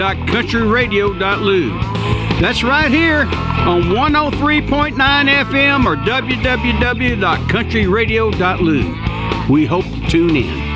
www.countryradio.lube. That's right here on 103.9 FM or www.countryradio.lube. We hope you tune in.